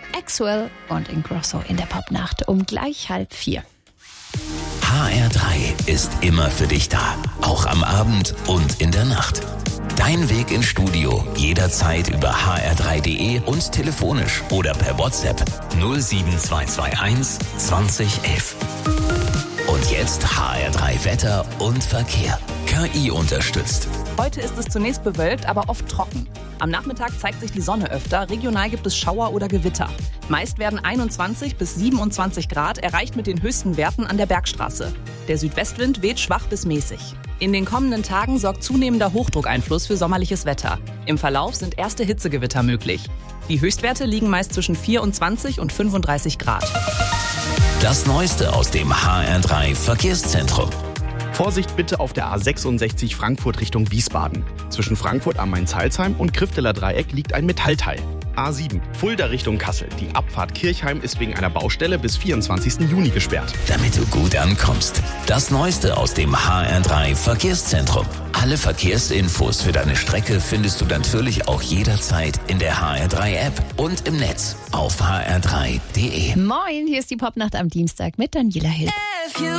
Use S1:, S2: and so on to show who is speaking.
S1: Axwell und Ingrosso in der Popnacht um gleich 3:30.
S2: HR3 ist immer für dich da, auch am Abend und in der Nacht. Dein Weg ins Studio jederzeit über hr3.de und telefonisch oder per WhatsApp 07221 20 11. Und jetzt HR3 Wetter und Verkehr. KI unterstützt.
S3: Heute ist es zunächst bewölkt, aber oft trocken. Am Nachmittag zeigt sich die Sonne öfter. Regional gibt es Schauer oder Gewitter. Meist werden 21 bis 27 Grad erreicht mit den höchsten Werten an der Bergstraße. Der Südwestwind weht schwach bis mäßig. In den kommenden Tagen sorgt zunehmender Hochdruckeinfluss für sommerliches Wetter. Im Verlauf sind erste Hitzegewitter möglich. Die Höchstwerte liegen meist zwischen 24 und 35 Grad.
S2: Das Neueste aus dem HR3 Verkehrszentrum.
S4: Vorsicht bitte auf der A66 Frankfurt Richtung Wiesbaden. Zwischen Frankfurt am Main-Salzheim und Krifteler Dreieck liegt ein Metallteil. A7 Fulda Richtung Kassel. Die Abfahrt Kirchheim ist wegen einer Baustelle bis 24. Juni gesperrt.
S2: Damit du gut ankommst. Das Neueste aus dem HR3 Verkehrszentrum. Alle Verkehrsinfos für deine Strecke findest du natürlich auch jederzeit in der HR3-App und im Netz auf hr3.de.
S1: Moin, hier ist die Popnacht am Dienstag mit Daniela Hill.